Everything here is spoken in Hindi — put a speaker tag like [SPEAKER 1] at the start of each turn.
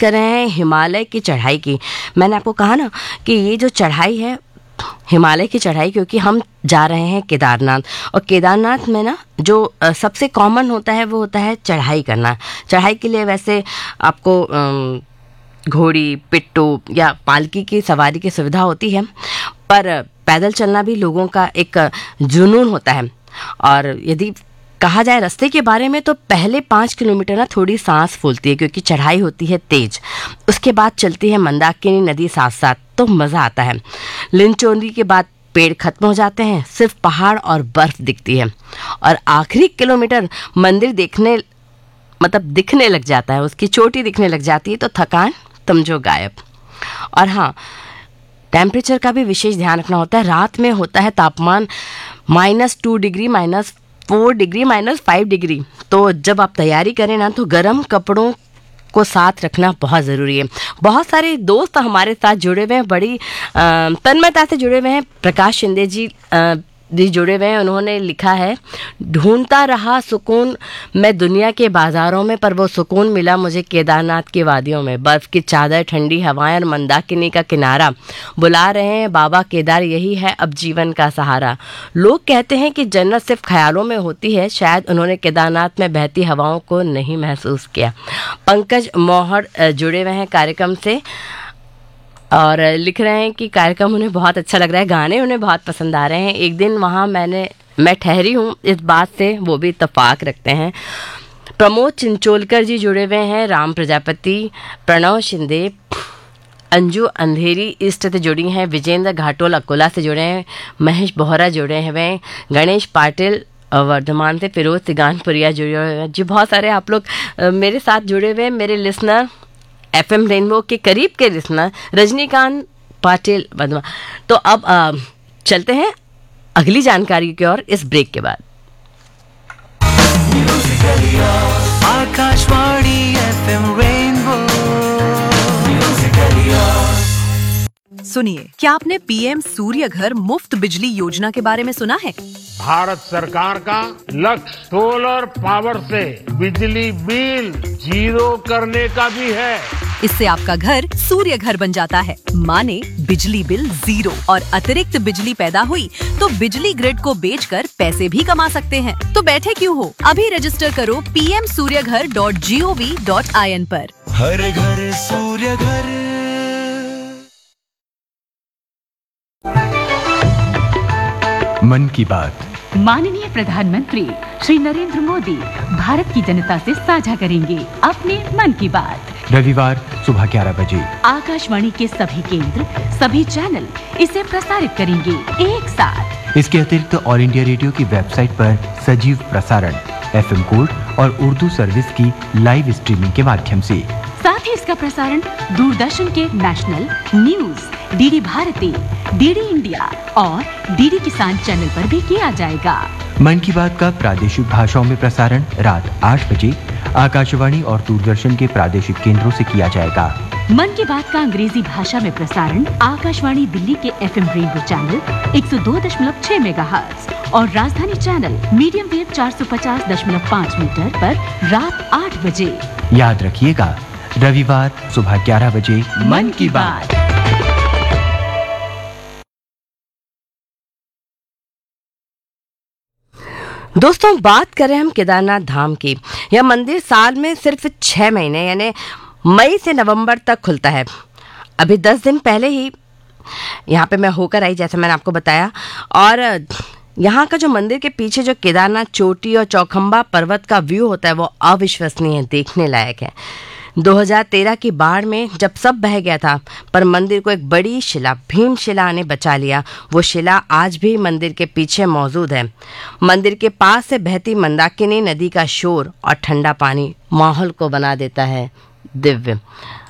[SPEAKER 1] कर रहे हैं हिमालय की चढ़ाई की। मैंने आपको कहा ना कि ये जो चढ़ाई है हिमालय की चढ़ाई, क्योंकि हम जा रहे हैं केदारनाथ, और केदारनाथ में ना जो सबसे कॉमन होता है वो होता है चढ़ाई करना। चढ़ाई के लिए वैसे आपको घोड़ी, पिट्टू या पालकी की सवारी की सुविधा होती है, पर पैदल चलना भी लोगों का एक जुनून होता है। और यदि कहा जाए रास्ते के बारे में तो पहले 5 किलोमीटर ना थोड़ी सांस फूलती है, क्योंकि चढ़ाई होती है तेज। उसके बाद चलती है मंदाकिनी नदी साथ साथ, तो मज़ा आता है। लिंचोली के बाद पेड़ खत्म हो जाते हैं, सिर्फ पहाड़ और बर्फ दिखती है, और आखिरी किलोमीटर मंदिर दिखने लग जाता है, उसकी चोटी दिखने लग जाती है, तो थकान समझो गायब। और हाँ, टेम्परेचर का भी विशेष ध्यान रखना होता है। रात में होता है तापमान -2 डिग्री, -4 डिग्री, -5 डिग्री। तो जब आप तैयारी करें ना तो गर्म कपड़ों को साथ रखना बहुत ज़रूरी है। बहुत सारे दोस्त हमारे साथ जुड़े हुए हैं, बड़ी तन्मयता से जुड़े हुए हैं। प्रकाश शिंदे जी जुड़े हुए हैं, उन्होंने लिखा है, ढूंढता रहा सुकून मैं दुनिया के बाज़ारों में, पर वो सुकून मिला मुझे केदारनाथ की वादियों में। बर्फ़ की चादर, ठंडी हवाएं और मंदाकिनी का किनारा बुला रहे हैं बाबा केदार, यही है अब जीवन का सहारा। लोग कहते हैं कि जन्नत सिर्फ ख्यालों में होती है, शायद उन्होंने केदारनाथ में बहती हवाओं को नहीं महसूस किया। पंकज मौहर जुड़े हुए हैं कार्यक्रम से और लिख रहे हैं कि कार्यक्रम उन्हें बहुत अच्छा लग रहा है, गाने उन्हें बहुत पसंद आ रहे हैं। एक दिन वहाँ मैं ठहरी हूँ, इस बात से वो भी इत्तेफाक रखते हैं। प्रमोद चिंचोलकर जी जुड़े हुए हैं, राम प्रजापति, प्रणव शिंदे, अंजू अंधेरी ईस्ट से जुड़ी हैं, विजेंद्र घाटोल अकोला से जुड़े हैं, महेश बोहरा जुड़े हुए हैं, गणेश पाटिल वर्धमान से, फिरोज सिगानपुरिया जुड़े हुए हैं जी। बहुत सारे आप लोग मेरे साथ जुड़े हुए हैं, मेरे लिसनर, FM रेनबो के करीब के लिसनर, रजनीकांत पाटिल वर्धमान। तो अब चलते हैं अगली जानकारी की ओर इस ब्रेक के बाद।
[SPEAKER 2] Akashvani FM rainbow.
[SPEAKER 3] सुनिए, क्या आपने PM सूर्य घर मुफ्त बिजली योजना के बारे में सुना है?
[SPEAKER 4] भारत सरकार का लक्ष्य सोलर पावर से बिजली बिल 0 करने का भी है।
[SPEAKER 3] इससे आपका घर सूर्य घर बन जाता है, माने बिजली बिल 0, और अतिरिक्त बिजली पैदा हुई तो बिजली ग्रिड को बेचकर पैसे भी कमा सकते हैं। तो बैठे क्यों हो, अभी रजिस्टर करो pmsuryaghar.gov.in पर।
[SPEAKER 2] हर घर सूर्य घर।
[SPEAKER 5] मन की बात
[SPEAKER 6] माननीय प्रधानमंत्री श्री नरेंद्र मोदी भारत की जनता से साझा करेंगे अपने मन की बात।
[SPEAKER 5] रविवार सुबह 11 बजे
[SPEAKER 6] आकाशवाणी के सभी केंद्र, सभी चैनल इसे प्रसारित करेंगे एक साथ।
[SPEAKER 5] इसके अतिरिक्त ऑल इंडिया रेडियो की वेबसाइट पर सजीव प्रसारण, FM कोड और उर्दू सर्विस की लाइव स्ट्रीमिंग के माध्यम से।
[SPEAKER 6] साथ ही इसका प्रसारण दूरदर्शन के national news, DD Bharti, DD India और DD किसान चैनल पर भी किया जाएगा।
[SPEAKER 5] मन की बात का प्रादेशिक भाषाओं में प्रसारण रात 8 बजे आकाशवाणी और दूरदर्शन के प्रादेशिक केंद्रों से किया जाएगा।
[SPEAKER 6] मन की बात का अंग्रेजी भाषा में प्रसारण आकाशवाणी दिल्ली के FM रेनबो चैनल 102.6 मेगाहर्ट्ज और राजधानी चैनल मीडियम वेव 450.5 मीटर पर रात 8 बजे।
[SPEAKER 5] याद रखिएगा, रविवार सुबह 11 बजे
[SPEAKER 6] मन की बात।
[SPEAKER 1] दोस्तों, बात करें हम केदारनाथ धाम की। यह मंदिर साल में सिर्फ 6 महीने यानी मई से नवंबर तक खुलता है। अभी 10 दिन पहले ही यहाँ पे मैं होकर आई, जैसे मैंने आपको बताया। और यहाँ का जो मंदिर के पीछे जो केदारनाथ चोटी और चौखंबा पर्वत का व्यू होता है वो अविश्वसनीय है, देखने लायक है। 2013 की बाढ़ में जब सब बह गया था, पर मंदिर को एक बड़ी शिला, भीमशिला ने बचा लिया। वो शिला आज भी मंदिर के पीछे मौजूद है। मंदिर के पास से बहती मंदाकिनी नदी का शोर और ठंडा पानी माहौल को बना देता है दिव्य।